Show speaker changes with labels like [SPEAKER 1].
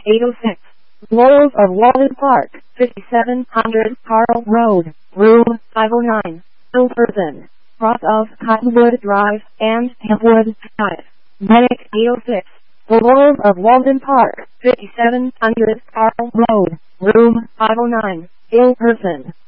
[SPEAKER 1] 806. Laurels of Walden Park, 5700 Carl Road, room 509, Ilperson, cross of Cottonwood Drive and Hempwood Drive. Medic 806. The Laurels of Walden Park, 5700 Carl Road, room 509, Ilperson.